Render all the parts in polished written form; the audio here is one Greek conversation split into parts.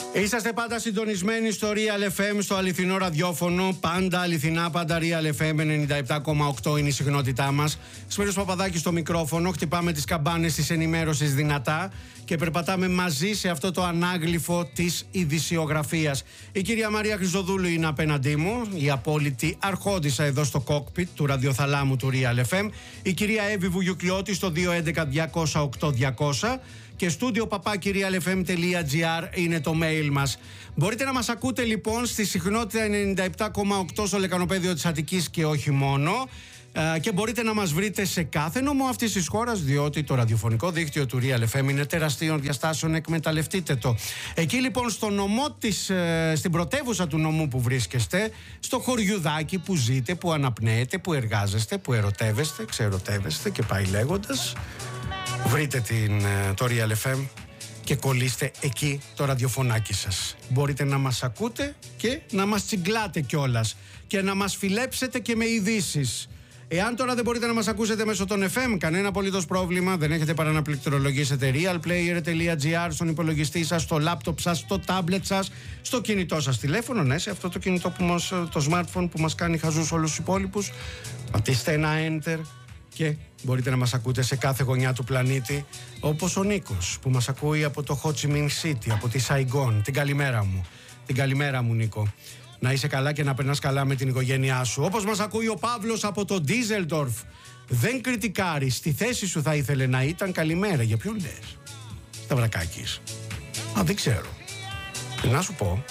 Είσαστε πάντα συντονισμένοι στο Real FM, στο αληθινό ραδιόφωνο. Πάντα αληθινά, πάντα Real FM 97,8 είναι η συχνότητά μας. Σπύρος Παπαδάκης στο μικρόφωνο. Χτυπάμε τις καμπάνες της ενημέρωσης δυνατά και περπατάμε μαζί σε αυτό το ανάγλυφο της ειδησιογραφίας. Η κυρία Μαρία Χρυζοδούλου είναι απέναντί μου, η απόλυτη αρχόντισσα εδώ στο κόκπιτ του ραδιοθαλάμου του Real FM. Η κυρία Εύη Βουγιουκλιώτη στο 211-200-8200. Και στούντιο papakirialfm.gr είναι το mail μας. Μπορείτε να μας ακούτε λοιπόν στη συχνότητα 97,8 στο λεκανοπέδιο της Αττικής και όχι μόνο. Και μπορείτε να μας βρείτε σε κάθε νομό αυτής της χώρας, διότι το ραδιοφωνικό δίκτυο του Real FM είναι τεραστίων διαστάσεων, εκμεταλλευτείτε το. Εκεί λοιπόν στο νομό στην πρωτεύουσα του νομού που βρίσκεστε, στο χωριουδάκι που ζείτε, που αναπνέετε, που εργάζεστε, που ερωτεύεστε, ξερωτεύεστε και πάει λέγοντας, βρείτε το Real FM και κολλήστε εκεί το ραδιοφωνάκι σας. Μπορείτε να μας ακούτε και να μας τσιγκλάτε κιόλας και να μας φιλέψετε και με ειδήσεις. Εάν τώρα δεν μπορείτε να μας ακούσετε μέσω των FM, κανένα απολύτως πρόβλημα, δεν έχετε παρά να πληκτρολογήσετε realplayer.gr στον υπολογιστή σας, στο λάπτοπ σας, στο τάμπλετ σας, στο κινητό σας τηλέφωνο, ναι, σε αυτό το κινητό το smartphone που μας κάνει χαζούς όλους τους υπόλοιπους. Πατήστε ένα enter και μπορείτε να μας ακούτε σε κάθε γωνιά του πλανήτη, όπως ο Νίκος που μας ακούει από το Ho Chi Minh City, από τη Σαϊγκόν. Την καλημέρα μου. Την καλημέρα μου, Νίκο. Να είσαι καλά και να περνάς καλά με την οικογένειά σου. Όπως μας ακούει ο Παύλος από το Ντίζελντορφ. Δεν κριτικάρει, στη θέση σου θα ήθελε να ήταν. Καλημέρα. Για ποιον λες? Σταυρακάκης. Δεν ξέρω. Να σου πω,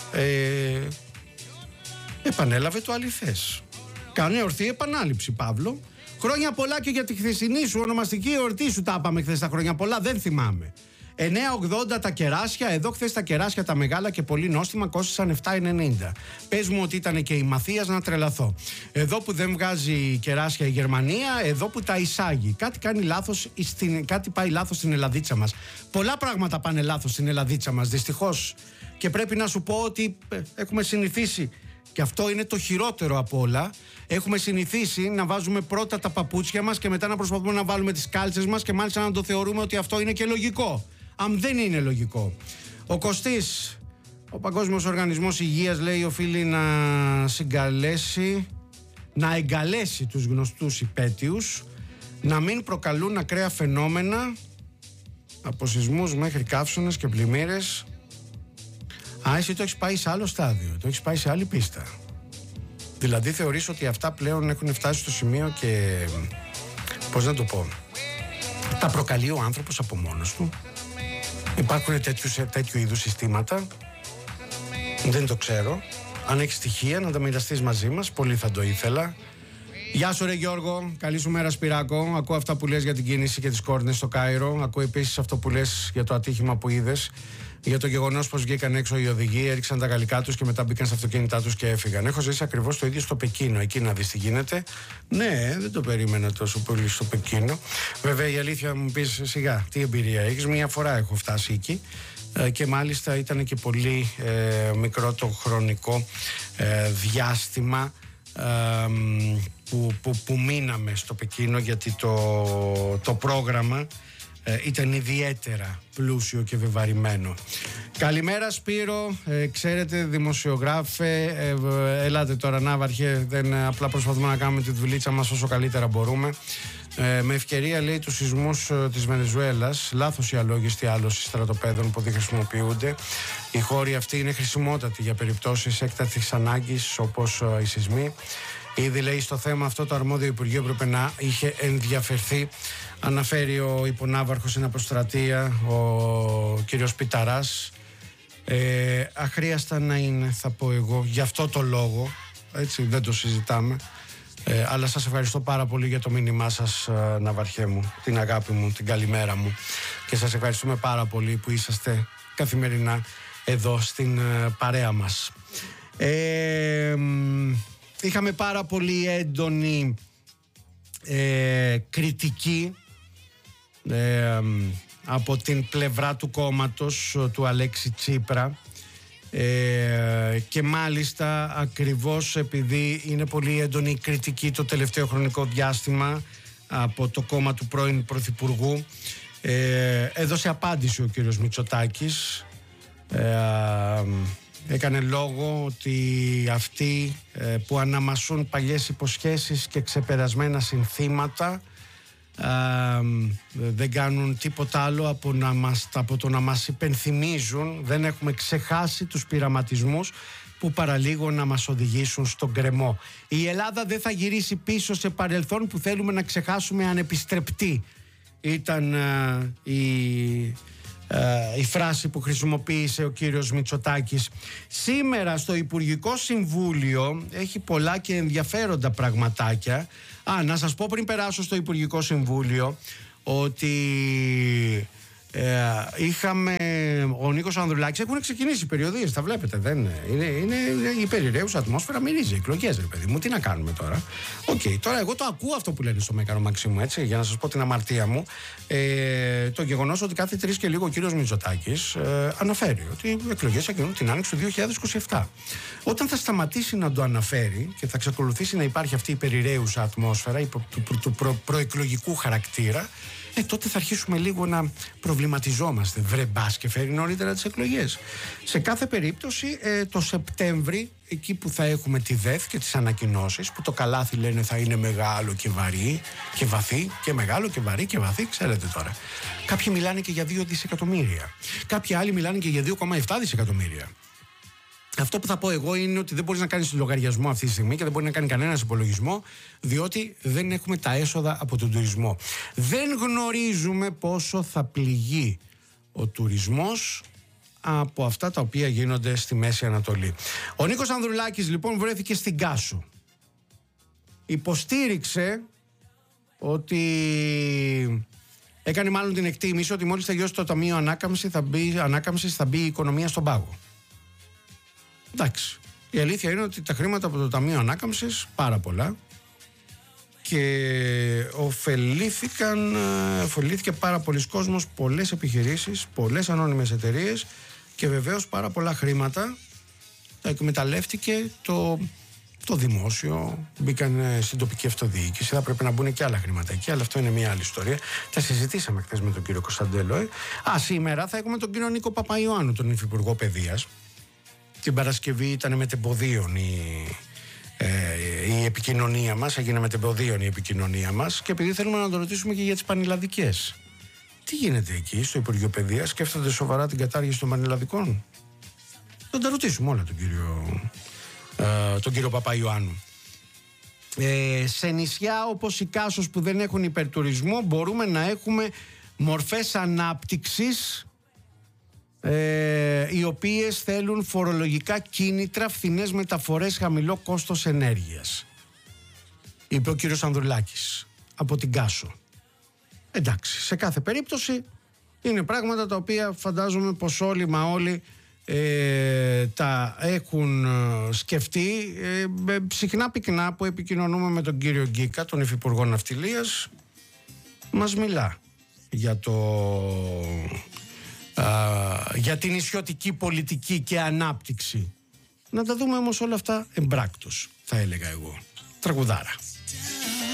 επανέλαβε το αληθές. Κάνε ορθή επανάληψη, Παύλο. Χρόνια πολλά και για τη χθεσινή σου ονομαστική εορτή σου. Τα είπαμε χθες τα χρόνια πολλά, δεν θυμάμαι. 9,80 τα κεράσια. Εδώ χθες τα κεράσια τα μεγάλα και πολύ νόστιμα κόστησαν 7,90. Πες μου ότι ήταν και η Μαθίας να τρελαθώ. Εδώ που δεν βγάζει κεράσια η Γερμανία, εδώ που τα εισάγει. Κάτι κάνει λάθος, κάτι πάει λάθος στην Ελλαδίτσα μας. Πολλά πράγματα πάνε λάθος στην Ελλαδίτσα μας, δυστυχώς. Και πρέπει να σου πω ότι έχουμε συνηθίσει. Και αυτό είναι το χειρότερο από όλα. Έχουμε συνηθίσει να βάζουμε πρώτα τα παπούτσια μας και μετά να προσπαθούμε να βάλουμε τις κάλτσες μας και μάλιστα να το θεωρούμε ότι αυτό είναι και λογικό. Αν δεν είναι λογικό. Ο Κωστής, ο Παγκόσμιος Οργανισμός Υγείας, λέει, οφείλει να εγκαλέσει τους γνωστούς υπαίτιους, να μην προκαλούν ακραία φαινόμενα από σεισμούς μέχρι καύσωνες και πλημμύρες. Εσύ το έχεις πάει σε άλλο στάδιο, το έχεις πάει σε άλλη πίστα. Δηλαδή θεωρείς ότι αυτά πλέον έχουν φτάσει στο σημείο και, πώς να το πω, τα προκαλεί ο άνθρωπος από μόνος του. Υπάρχουν τέτοιου είδους συστήματα. Δεν το ξέρω. Αν έχεις στοιχεία να τα μοιραστείς μαζί μας, πολύ θα το ήθελα. Γεια σου ρε Γιώργο, καλή σου μέρα Σπυράκο. Ακούω αυτά που λες για την κίνηση και τις κόρνες στο Κάιρο. Ακούω επίσης αυτό που λες για το ατύχημα που είδες. Για το γεγονός πως βγήκαν έξω οι οδηγοί, έριξαν τα γαλλικά τους και μετά μπήκαν στα αυτοκίνητά τους και έφυγαν. Έχω ζήσει ακριβώς το ίδιο στο Πεκίνο. Εκεί να δεις τι γίνεται. Ναι, δεν το περίμενα τόσο πολύ στο Πεκίνο. Βέβαια η αλήθεια μου πεις, σιγά, τι εμπειρία έχεις? Μια φορά έχω φτάσει εκεί. Και μάλιστα ήταν και πολύ μικρό το χρονικό διάστημα που μείναμε στο Πεκίνο, γιατί το πρόγραμμα ήταν ιδιαίτερα πλούσιο και βεβαρημένο. Καλημέρα Σπύρο, ξέρετε δημοσιογράφε, ελάτε τώρα Ναύαρχε, απλά προσπαθούμε να κάνουμε τη δουλίτσα μας όσο καλύτερα μπορούμε. Με ευκαιρία, λέει, του σεισμούς της Βενεζουέλας, λάθος η αλόγιστη άλωση στρατοπέδων που δεν χρησιμοποιούνται. Οι χώροι αυτοί είναι χρησιμότατοι για περιπτώσεις έκτακτης ανάγκης όπως οι σεισμοί. Ήδη, λέει, στο θέμα αυτό το αρμόδιο Υπουργείο έπρεπε να είχε ενδιαφερθεί. Αναφέρει ο υπονάβαρχος στην αποστρατεία, ο κύριος Πιταράς. Αχρίαστα να είναι, θα πω εγώ, γι' αυτό το λόγο, έτσι δεν το συζητάμε. Αλλά σας ευχαριστώ πάρα πολύ για το μήνυμά σας, Ναυαρχέ μου, την αγάπη μου, την καλημέρα μου, και σας ευχαριστούμε πάρα πολύ που είσαστε καθημερινά εδώ στην παρέα μας. Είχαμε πάρα πολύ έντονη κριτική από την πλευρά του κόμματος του Αλέξη Τσίπρα, και μάλιστα ακριβώς επειδή είναι πολύ έντονη η κριτική το τελευταίο χρονικό διάστημα από το κόμμα του πρώην Πρωθυπουργού, έδωσε απάντηση ο κύριος Μητσοτάκης έκανε λόγο ότι αυτοί που αναμασούν παλιές υποσχέσεις και ξεπερασμένα συνθήματα δεν κάνουν τίποτα άλλο από το να μας υπενθυμίζουν. Δεν έχουμε ξεχάσει τους πειραματισμούς που παραλίγο να μας οδηγήσουν στον γκρεμό. Η Ελλάδα δεν θα γυρίσει πίσω σε παρελθόν που θέλουμε να ξεχάσουμε ανεπιστρεπτή. Ήταν η φράση που χρησιμοποίησε ο κύριος Μητσοτάκης. Σήμερα στο Υπουργικό Συμβούλιο έχει πολλά και ενδιαφέροντα πραγματάκια. Να σας πω πριν περάσω στο Υπουργικό Συμβούλιο ότι είχαμε ο Νίκος Ανδρουλάκης. Έχουν ξεκινήσει οι περιοδίες, τα βλέπετε. Δεν είναι η περιραίουσα ατμόσφαιρα, μυρίζει εκλογές, ρε παιδί μου. Τι να κάνουμε τώρα. Τώρα εγώ το ακούω αυτό που λένε στο Μέγαρο Μαξίμου, έτσι, για να σας πω την αμαρτία μου. Το γεγονός ότι κάθε 3 και λίγο ο κύριος Μητσοτάκης αναφέρει ότι οι εκλογές θα γίνουν την άνοιξη του 2027. Όταν θα σταματήσει να το αναφέρει και θα εξακολουθήσει να υπάρχει αυτή η περιραίουσα ατμόσφαιρα του προεκλογικού χαρακτήρα, τότε θα αρχίσουμε λίγο να προβληματιζόμαστε. Βρε μπας και φέρει νωρίτερα τις εκλογές. Σε κάθε περίπτωση το Σεπτέμβρη, εκεί που θα έχουμε τη ΔΕΘ και τις ανακοινώσεις, που το καλάθι λένε θα είναι μεγάλο και βαρύ και βαθύ, και μεγάλο και βαρύ και βαθύ, ξέρετε τώρα. Κάποιοι μιλάνε και για 2 δισεκατομμύρια. Κάποιοι άλλοι μιλάνε και για 2,7 δισεκατομμύρια. Αυτό που θα πω εγώ είναι ότι δεν μπορείς να κάνεις λογαριασμό αυτή τη στιγμή και δεν μπορεί να κάνει κανένας υπολογισμό, διότι δεν έχουμε τα έσοδα από τον τουρισμό. Δεν γνωρίζουμε πόσο θα πληγεί ο τουρισμός από αυτά τα οποία γίνονται στη Μέση Ανατολή. Ο Νίκος Ανδρουλάκης λοιπόν βρέθηκε στην Κάσο. Υποστήριξε ότι έκανε μάλλον την εκτίμηση ότι μόλις τελειώσει το Ταμείο Ανάκαμψης θα μπει η οικονομία στον πάγο. Εντάξει, η αλήθεια είναι ότι τα χρήματα από το Ταμείο Ανάκαμψης, πάρα πολλά, και ωφελήθηκε πάρα πολλοί κόσμος, πολλές επιχειρήσεις, πολλές ανώνυμες εταιρείες και βεβαίως πάρα πολλά χρήματα τα εκμεταλλεύτηκε το δημόσιο, μπήκαν στην τοπική αυτοδιοίκηση. Θα πρέπει να μπουν και άλλα χρήματα εκεί, αλλά αυτό είναι μια άλλη ιστορία. Τα συζητήσαμε χθες με τον κύριο Κωνσταντέλο. Σήμερα θα έχουμε τον κύριο Νίκο Παπαϊωάννου, τον Υφυπουργό Παιδείας. Την Παρασκευή ήταν μετεμποδίων η επικοινωνία μας, έγινε μετεμποδίων η επικοινωνία μας, και επειδή θέλουμε να το ρωτήσουμε και για τις πανελλαδικές. Τι γίνεται εκεί στο Υπουργείο Παιδείας, σκέφτονται σοβαρά την κατάργηση των πανελλαδικών? Θα τα ρωτήσουμε όλα τον κύριο Παπαϊωάννου. Σε νησιά όπως η Κάσος που δεν έχουν υπερτουρισμό μπορούμε να έχουμε μορφές ανάπτυξης οι οποίες θέλουν φορολογικά κίνητρα, φθηνές μεταφορές, χαμηλό κόστος ενέργειας, είπε ο κύριος Ανδρουλάκης από την Κάσο. Εντάξει, σε κάθε περίπτωση είναι πράγματα τα οποία φαντάζομαι πως όλοι τα έχουν σκεφτεί. Συχνά πυκνά που επικοινωνούμε με τον κύριο Γκίκα, τον Υφυπουργό Ναυτιλίας, μας μιλά για την νησιωτική πολιτική και ανάπτυξη. Να τα δούμε όμως όλα αυτά εμπράκτος, θα έλεγα εγώ. Τραγουδάρα.